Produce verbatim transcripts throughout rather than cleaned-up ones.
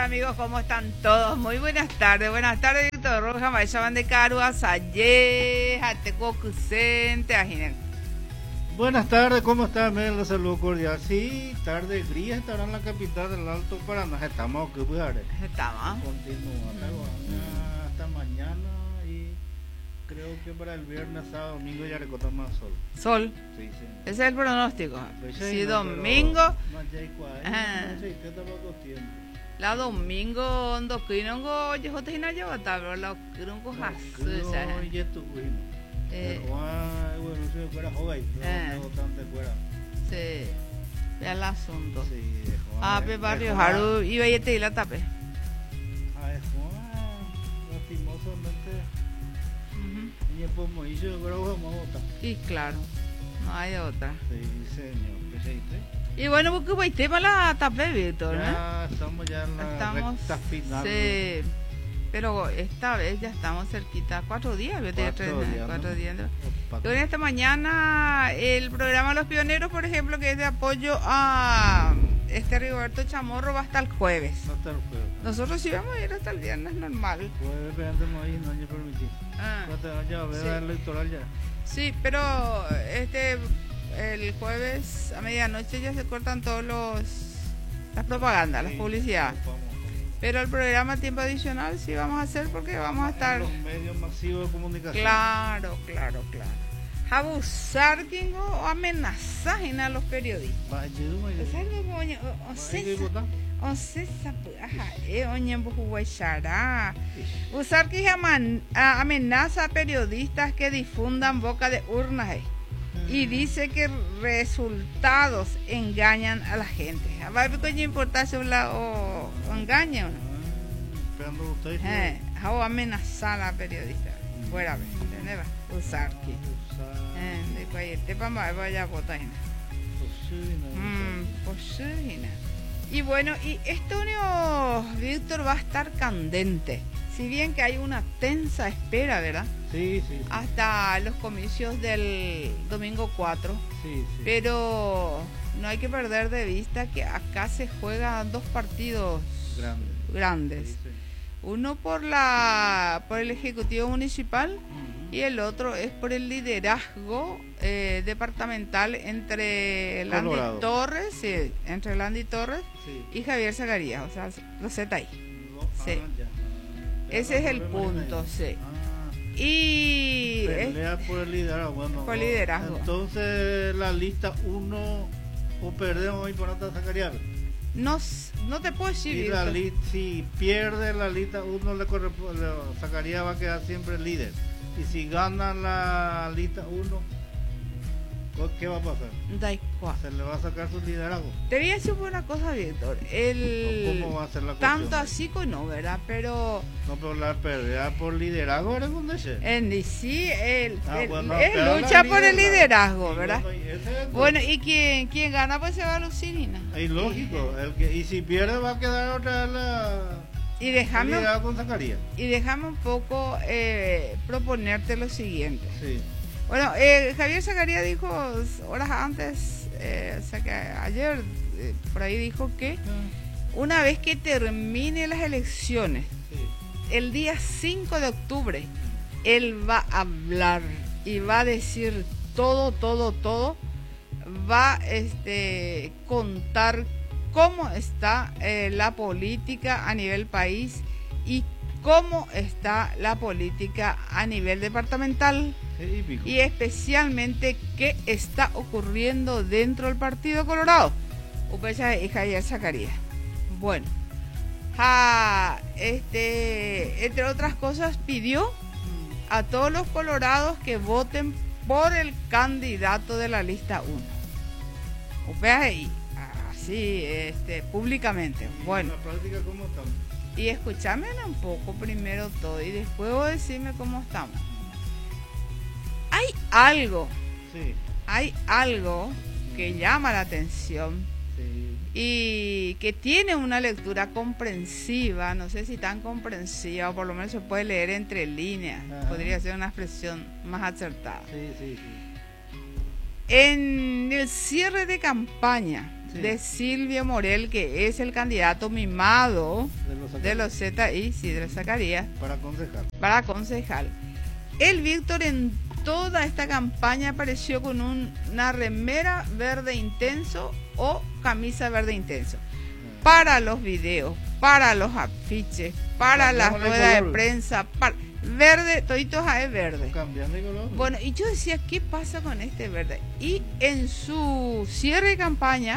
Hola amigos, ¿cómo están todos? Muy buenas tardes, buenas tardes, Víctor Roja, Mayaban de Caruas, Ayer, Ateco Cusente, Ajinen. Buenas tardes, ¿cómo está? Me los saludo cordial. Sí, tarde gris estará en la capital del Alto Paraná. Estamos aquí, pues, Estamos. Continúa mm. hasta mañana y creo que para el viernes, sábado, domingo ya recota más sol. Sol. Sí, sí. Ese es el pronóstico. Pues si no, domingo. Ajá. La domingo ando quinongo yo te ina yo pero la quinongo hasu esa. Oye tu bueno. Eh, bueno, si fuera joven, no bastante fuera. Sí. Ya el asunto. Sí, ah, pe barrio Haru iba y te la tape. Ah, es lastimosamente. Y después me hizo yo creo que vamos a votar. Y claro, no hay otra. Sí, señor, ¿qué se dice? Y bueno, porque voy tema la tape, Víctor, ¿no? Ya estamos ya en la estamos, recta final. Sí, pero esta vez ya estamos cerquita, cuatro días, cuatro, tres, días, cuatro ¿no? días. Yo en esta mañana el programa Los Pioneros, por ejemplo, que es de apoyo a este Rigoberto Chamorro, va hasta el jueves. Hasta el jueves. Nosotros sí vamos a ir hasta el viernes normal. Jueves, no hay, no hay permitido. Ah, no te vayas a ver sí. El electoral ya. Sí, pero este el jueves a medianoche ya se cortan todos los las propagandas, sí, las publicidades. Pero el programa Tiempo Adicional sí vamos a hacer porque vamos a estar... En los medios masivos de comunicación. Claro, claro, claro. Abusar quien o amenazar a los periodistas. Vaya, vaya. ¿Sabes cómo? O sea, eh, oye, bujuguayara. Usar que amenaza a periodistas que difundan boca de urnas y dice que resultados engañan a la gente. A ver qué importa si o engaña o no. Esperando usted. Eh, o amenazar a la periodista. Fuera, ¿entendés? Usar que. Eh, de cualquier tema vaya a votar. Pues sí, y bueno, y este año, Víctor, va a estar candente. Si bien que hay una tensa espera, ¿verdad? Sí, sí. sí. Hasta los comicios del domingo cuatro. Sí, sí. Pero no hay que perder de vista que acá se juegan dos partidos grandes. grandes. Sí, sí. Uno por la por el Ejecutivo Municipal uh-huh. y el otro es por el liderazgo eh, departamental entre Landy Torres, sí, entre Landy Torres sí. y Javier Zacarías, o sea, los Z ahí. No, ah, sí. ya. Ese es el punto, sí. Ah, y pelea es, por el liderazgo, bueno. Por liderazgo. Entonces la lista uno o perdemos y por otra Zacarías. No, no te puedo decir. Y la li- si pierde la lista uno le corresponde, Zacarías va a quedar siempre líder. Y si gana la lista uno, ¿qué va a pasar? Da igual. Se le va a sacar su liderazgo. Te voy a decir una cosa, Víctor. El... ¿Cómo va a ser la Tanto cuestión? así como no, ¿verdad? Pero... No, pero la pelea por liderazgo era donde se... En sí, el, ah, el, bueno, es lucha por el liderazgo, y ¿verdad? Bueno, y, es bueno, y quien, quien gana pues se va a lucir, ¿no? Es lógico. El que, y si pierde va a quedar otra la... Y déjame, con Zacarías. Y déjame un poco eh, proponerte lo siguiente. Sí. Bueno, eh, Javier Zacarías dijo horas antes, eh, o sea que ayer, eh, por ahí dijo que uh-huh. una vez que termine las elecciones, sí. el día cinco de octubre, uh-huh. él va a hablar y va a decir todo, todo, todo, va a este, contar cómo está eh, la política a nivel país y cómo está la política a nivel departamental y especialmente qué está ocurriendo dentro del Partido Colorado. Upecha y Javier Zacarías. Bueno, ja, este, entre otras cosas pidió a todos los colorados que voten por el candidato de la lista uno. Upecha ahí. Sí, este, públicamente. ¿Y bueno. en la práctica cómo estamos? Y escúchame un poco primero todo y después vos decime cómo estamos. Hay algo, sí. hay algo que llama la atención sí. y que tiene una lectura comprensiva, no sé si tan comprensiva, o por lo menos se puede leer entre líneas, ajá. podría ser una expresión más acertada. Sí, sí, sí. En el cierre de campaña, Sí. de Silvio Morel, que es el candidato mimado De los de los Z I, sí, de los Zacarías, para concejal. para concejal. El Víctor en toda esta campaña apareció con un- una remera verde intenso o camisa verde intenso. Para los videos, para los afiches, para las Cambiamos el ruedas de color. prensa, para, verde, toditos es verde. Cambiando de color. Bueno, y yo decía, ¿qué pasa con este verde? Y en su cierre de campaña,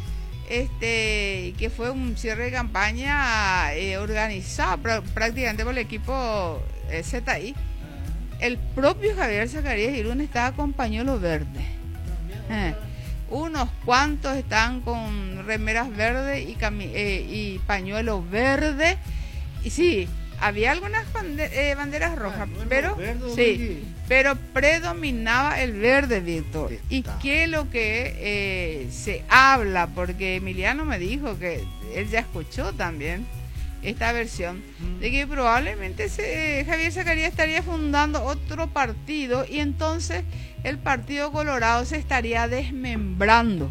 este, que fue un cierre de campaña eh, organizado pr- prácticamente por el equipo eh, Z I, el propio Javier Zacarías Irún estaba con pañuelo verde. Eh, unos cuantos están con remeras verdes y, cami- eh, y pañuelo verde. Y sí, había algunas bande- eh, banderas rojas, Pañuelo pero verde, sí, oye. pero predominaba el verde, Víctor. ¿Y Está. qué es lo que eh, se habla? Porque Emiliano me dijo que él ya escuchó también esta versión, Mm. de que probablemente se, Javier Zacarías estaría fundando otro partido y entonces el Partido Colorado se estaría desmembrando.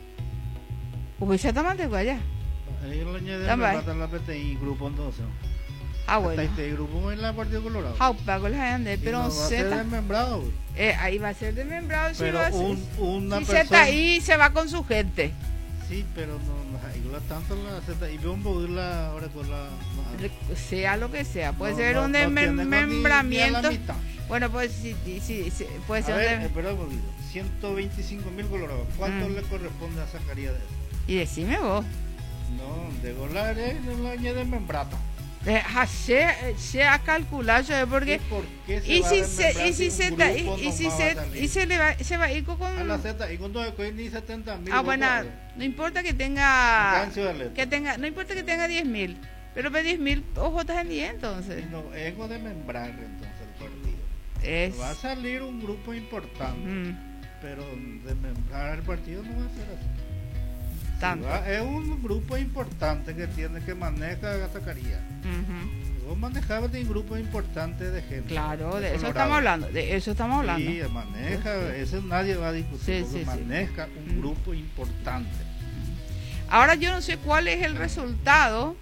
Pues ya está más de allá. Ahí lo añade También. me mata la P T I grupo entonces. Ah, bueno. Hasta este grupo en la Partido Colorado. Jaupa, con las de Y pero no va a ser Z, desmembrado, güey. eh, ahí va a ser desmembrado. Si Pero va a ser- un, una si persona. Z I se va con su gente. Sí, pero no, no, ahí la tanto la Z I. Veo un poco la ahora con la. no, Sea lo que sea, puede no, ser no, un no tiene con ni- ni a la desmembramiento. mitad. Bueno, pues sí, sí, sí, sí, puede A ser un ver, dem- espera un poquito. ciento veinticinco mil colorados. ¿Cuánto Mm. le corresponde a Zacarías de eso? Y decime vos. No, de dólares no la añade membrata. Eh, ja, se, se ha calculado yo, porque ¿Y por qué se y va a si se desmembrar y si un se grupo ta- y, y nomás si va a se salir? y se le va se va a ir con A la Z, y con todo el ni setenta mil. ah bueno, no importa que tenga que tenga no importa que tenga diez mil, pero para diez mil ojo en diez entonces No, ego de membrar entonces el partido. es Va a salir un grupo importante, mm, pero de membrar el partido no va a ser así. tanto. Va- es un grupo importante que tiene que manejar a Zacarías. Ujú. Vos manejabas de un grupo importante de gente. Claro, de eso Colorado. estamos hablando, de eso estamos hablando. Sí, maneja, eso nadie va a discutir. Sí, sí, sí. maneja un Mm. grupo importante. Ahora yo no sé cuál es el resultado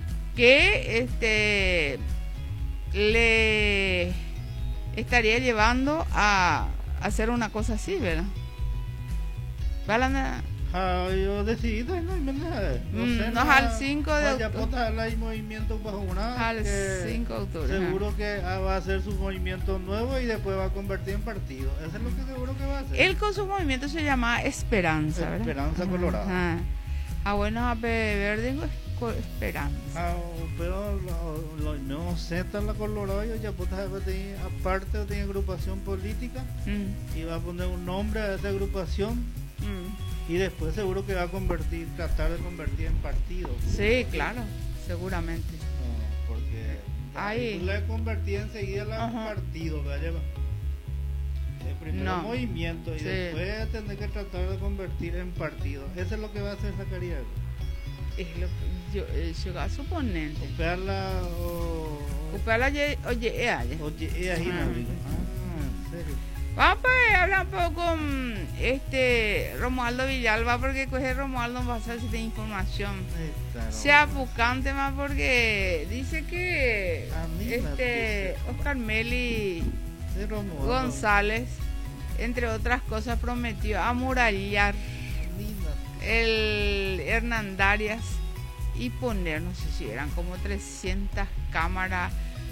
que este le estaría llevando a hacer una cosa así, ¿verdad? Va la na- Ah, yo decido, no hay nada. No Mm, sé no, nada. al cinco de Vaya, octubre. puta, hay movimiento bajo una. al que cinco de octubre. Seguro que ah, va a hacer su movimiento nuevo y después va a convertir en partido. Eso es lo que seguro que va a hacer. Él con su movimiento se llama Esperanza, ¿verdad? Esperanza Colorada. Ajá. Ah, bueno, a verde co- Esperanza. Ah, pero lo, lo, no sé, está la Colorado, yo ya puta, aparte de agrupación política, Mm, y va a poner un nombre a esa agrupación mm. y después seguro que va a convertir, tratar de convertir en partido. Sí, claro, seguramente. No, porque Ahí. tú le convertí enseguida en Ajá. partido, ¿verdad? El primer No. movimiento y Sí. después tener que tratar de convertir en partido. Eso es lo que va a hacer Zacarías. Es lo que yo, eh, yo a suponente. Copiarla o. Upala ye- oye, eh, aye. Oye, es ahí, Ah. no digo. Ah, en serio. Vamos pues a hablar un poco con este Romualdo Villalba, porque coge Romualdo va a hacer si tiene información. Esta, Sea no. buscante más porque dice que A mí me este dice. Oscar Meli Sí, Romualdo. González, entre otras cosas, prometió amurallar Linda. el Hernandarias y poner, no sé si eran como trescientas cámaras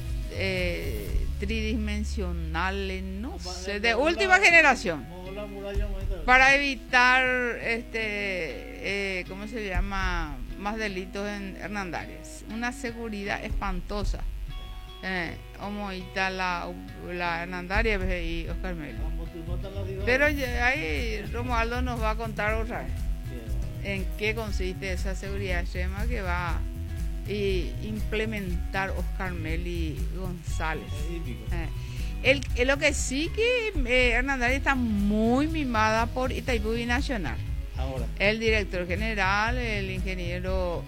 eh, tridimensionales, no sé, de última generación, Como la muralla muerta. para evitar, este, eh, ¿cómo se llama?, más delitos en Hernandarias. Una seguridad espantosa. Eh, como está la, la Hernandarias y Oscar Meli. Como tú notas la ciudad. Pero ya ahí Romualdo nos va a contar otra vez Qué va. en qué consiste esa seguridad extrema que va a y implementar Oscar Meli González. Es hípico. Eh, el, el- lo que sí que eh, Hernandarias está muy mimada por Itaipú Binacional. Ahora. El director general, el ingeniero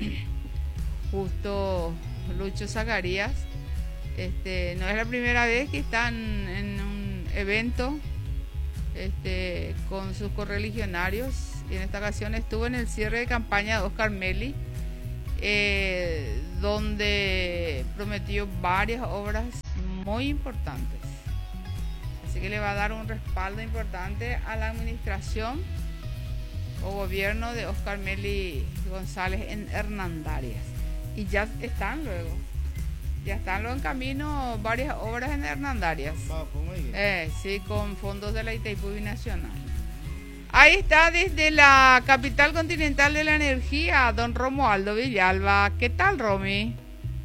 Justo Lucho Zacarías, este, no es la primera vez que están en un evento este, con sus correligionarios y en esta ocasión estuvo en el cierre de campaña de Oscar Meli, eh, donde prometió varias obras muy importantes. Así que le va a dar un respaldo importante a la administración o gobierno de Oscar Meli González en Hernandarias. Y ya están luego, ya están luego en camino varias obras en Hernandarias. Eh, sí, con fondos de la Itaipú Binacional. Ahí está desde la capital continental de la energía, don Romualdo Villalba. ¿Qué tal, Romy?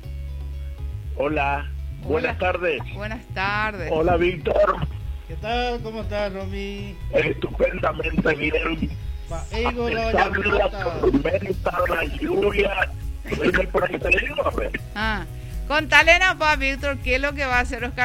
Hola, buenas Hola. tardes. Buenas tardes. Hola, Víctor. ¿Qué tal? ¿Cómo estás, Romy? Estupendamente bien. Pa Ego, A la pesar de la Vallamita. tormenta, la lluvia, vengo por ahí te digo, a ver. Ah, contale a Víctor qué es lo que va a hacer Oscar